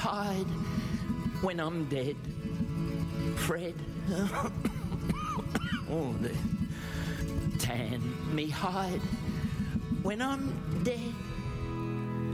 hide when I'm dead. Fred. Oh, tan me hide when I'm dead.